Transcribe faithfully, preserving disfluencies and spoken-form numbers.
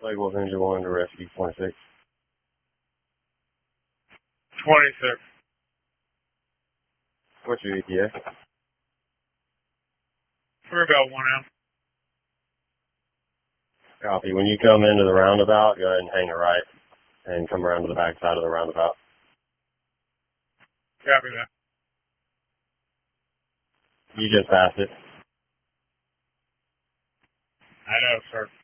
Lake Wolf Engine one to rescue twenty-six. twenty-six. What's your E T A? We're about one M. Copy. When you come into the roundabout, go ahead and hang a right and come around to the back side of the roundabout. Copy that. You just passed it. I know, sir.